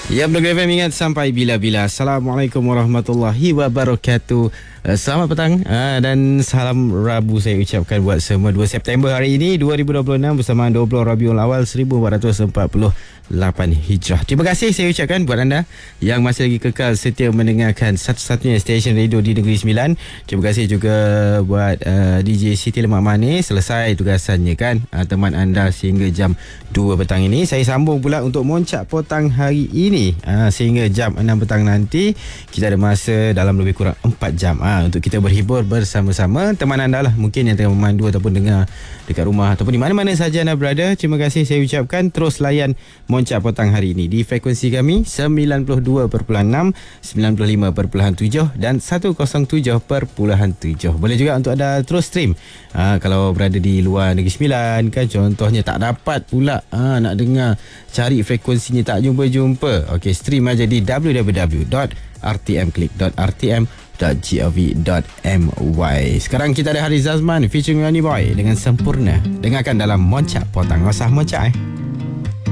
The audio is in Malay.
Ya, Blog FM ingat sampai bila-bila. Assalamualaikum warahmatullahi wabarakatuh. Selamat petang dan salam Rabu saya ucapkan buat semua. 2 September hari ini 2026 bersama 20 Rabiul Awal 1448 Hijrah. Terima kasih saya ucapkan buat anda yang masih lagi kekal setia mendengarkan satu-satunya stesen radio di Negeri Sembilan. Terima kasih juga buat DJ Siti Lemak Manis selesai tugasannya kan, teman anda sehingga jam 2 petang ini. Saya sambung pula untuk Moncak Potang hari ini sehingga jam 6 petang nanti. Kita ada masa dalam lebih kurang 4 jam untuk kita berhibur bersama-sama. Teman anda lah mungkin yang tengah memandu ataupun dengar dekat rumah ataupun di mana-mana saja anda berada. Terima kasih saya ucapkan. Terus layan Moncak Potang hari ini di frekuensi kami 92.6, 95.7 dan 107.7. Boleh juga untuk anda terus stream kalau berada di luar Negeri Sembilan kan, contohnya tak dapat pula nak dengar, cari frekuensinya tak jumpa-jumpa. Okey, stream aja di www.rtmclick.rtm.gov.my. Sekarang kita ada Haris Azman featuring Yoni Boy dengan Sempurna. Dengarkan dalam Moncak Potang. Wasah Moncak